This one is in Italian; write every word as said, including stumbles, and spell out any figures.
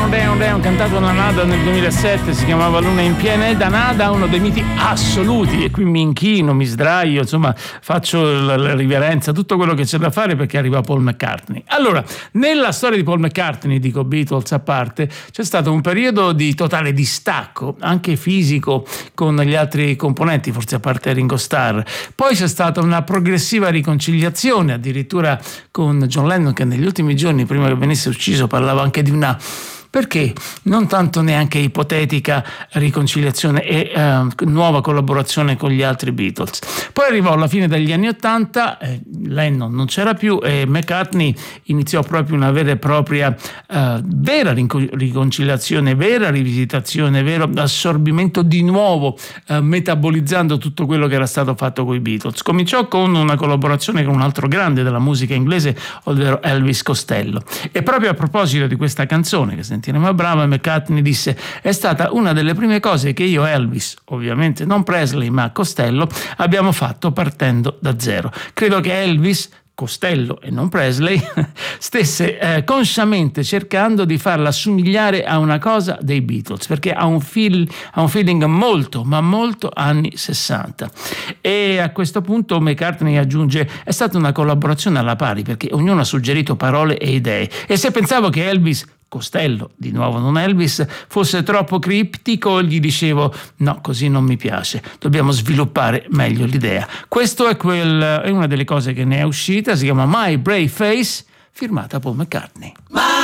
Down Down, cantato da Nada nel duemilasette, si chiamava Luna in piena, e da Nada uno dei miti assoluti, e qui mi inchino, mi sdraio, insomma faccio la, la riverenza, tutto quello che c'è da fare, perché arriva Paul McCartney. Allora, nella storia di Paul McCartney, dico Beatles a parte, c'è stato un periodo di totale distacco, anche fisico, con gli altri componenti, forse a parte Ringo Starr. Poi c'è stata una progressiva riconciliazione, addirittura con John Lennon, che negli ultimi giorni, prima che venisse ucciso, parlava anche di una, perché non tanto neanche ipotetica riconciliazione e eh, nuova collaborazione con gli altri Beatles. Poi arrivò la fine degli anni Ottanta, eh, Lennon non c'era più e McCartney iniziò proprio una vera e propria eh, vera riconciliazione, vera rivisitazione, vero assorbimento di nuovo, eh, metabolizzando tutto quello che era stato fatto con i Beatles. Cominciò con una collaborazione con un altro grande della musica inglese, ovvero Elvis Costello. E proprio a proposito di questa canzone, che sentiremo a brano, McCartney disse: è stata una delle prime cose che io, Elvis, ovviamente non Presley ma Costello, abbiamo fatto partendo da zero. Credo che Elvis, Costello e non Presley, stesse eh, consciamente cercando di farla assomigliare a una cosa dei Beatles, perché ha un, feel, ha un feeling molto, ma molto anni sessanta. E a questo punto McCartney aggiunge: è stata una collaborazione alla pari, perché ognuno ha suggerito parole e idee, e se pensavo che Elvis, Costello, di nuovo non Elvis, fosse troppo criptico, gli dicevo: no, così non mi piace, dobbiamo sviluppare meglio l'idea. Questo è, quel, è una delle cose che ne è uscita, si chiama My Brave Face, firmata Paul McCartney.